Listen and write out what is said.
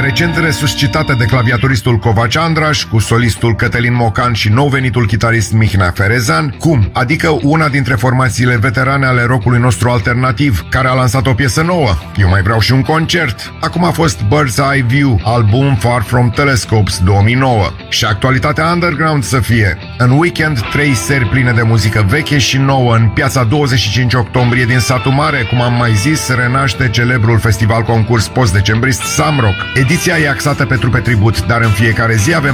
recent resuscitată de claviaturistul Covaci Andraș, cu solistul Cătălin Mocan și nou venitul chitarist Mihnea Ferezan. Cum? Adică una dintre formațiile veterane ale rockului nostru alternativ, care a lansat o piesă nouă. Eu mai vreau și un concert. Acum a fost Bird's Eye View, album Far From Telescopes 2009. Și actualitatea underground să fie. În weekend, 3 seri pline de muzică veche și nouă în piața 25 octombrie din Satul Mare, cum am mai zis, renaște celebrul festival concurs post-decembrist Samrock. Ediția e axată pe trupe tribut, dar în fiecare zi avem